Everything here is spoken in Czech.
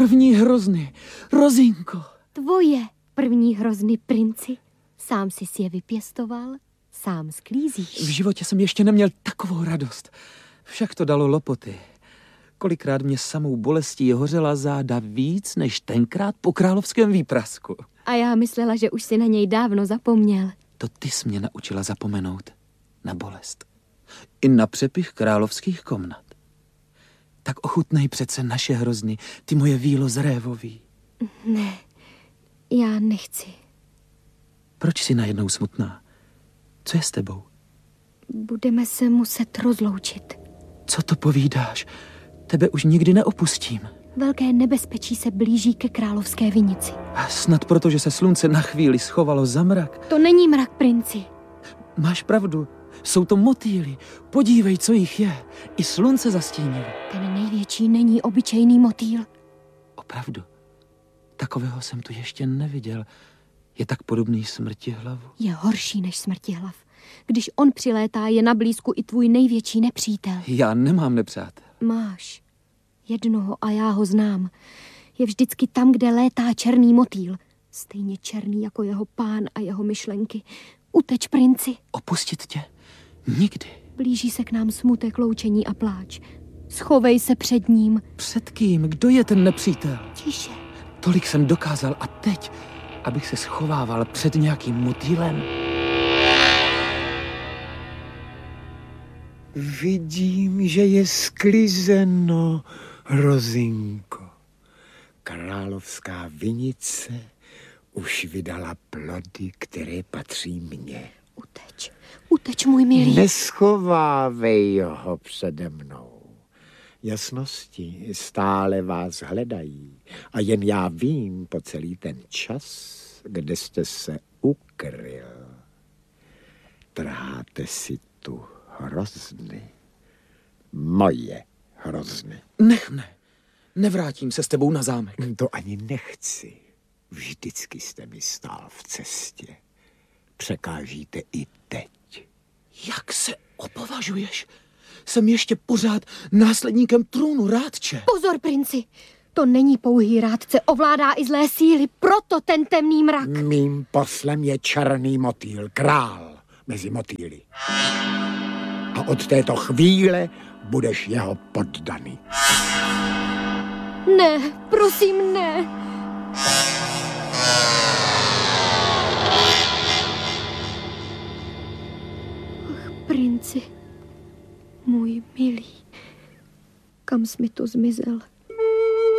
první hrozny, Rozinko. Tvoje první hrozny, princi. Sám jsi si je vypěstoval, sám sklízíš. V životě jsem ještě neměl takovou radost. Však to dalo lopoty. Kolikrát mě samou bolestí hořela záda víc, než tenkrát po královském výprasku. A já myslela, že už si na něj dávno zapomněl. To ty jsi mě naučila zapomenout na bolest. I na přepich královských komnat. Tak ochutnej přece naše hrozny, ty moje vílo z révový. Ne, já nechci. Proč jsi najednou smutná? Co je s tebou? Budeme se muset rozloučit. Co to povídáš? Tebe už nikdy neopustím. Velké nebezpečí se blíží ke královské vinici. A snad proto, že se slunce na chvíli schovalo za mrak. To není mrak, princi. Máš pravdu, jsou to motýly. Podívej, co jich je. I slunce zastínilo. Ten největší není obyčejný motýl. Opravdu, takového jsem tu ještě neviděl. Je tak podobný smrtihlavu. Je horší než smrtihlav. Když on přilétá, je na blízku i tvůj největší nepřítel. Já nemám nepřátel. Máš. Jednoho a já ho znám. Je vždycky tam, kde létá černý motýl. Stejně černý jako jeho pán a jeho myšlenky. Uteč, princi. Opustit tě? Nikdy. Blíží se k nám smutek, loučení a pláč. Schovej se před ním. Před kým? Kdo je ten nepřítel? Tiše. Tolik jsem dokázal a teď, abych se schovával před nějakým motýlem. Vidím, že je sklizeno, Rozinko. Královská vinice už vydala plody, které patří mně. Uteč, můj milý. Neschovávej ho přede mnou. Jasnosti stále vás hledají a jen já vím po celý ten čas, kde jste se ukryl. Trháte si tu hrozny. Moje hrozny. Nech mne. Nevrátím se s tebou na zámek. To ani nechci. Vždycky jste mi stál v cestě. Překážíte i teď. Jak se opovažuješ? Jsem ještě pořád následníkem trůnu, rádče. Pozor, princi. To není pouhý rádce, ovládá i zlé síly, proto ten temný mrak. Mým poslem je černý motýl, král mezi motýly. A od této chvíle budeš jeho poddaný. Ne, prosím, ne. Ach, princi, můj milý, kam jsi mi to zmizel?